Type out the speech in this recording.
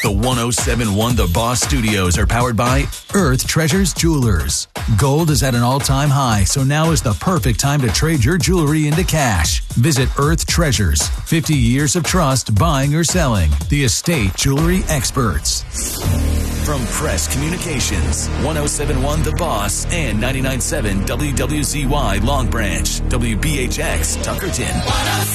The 1071 The Boss Studios are powered by Earth Treasures Jewelers. Gold is at an all-time high, so now is the perfect time to trade your jewelry into cash. Visit Earth Treasures. 50 years of trust buying or selling. The estate jewelry experts. From Press Communications, 1071 The Boss and 99.7 WWZY Long Branch, WBHX Tuckerton.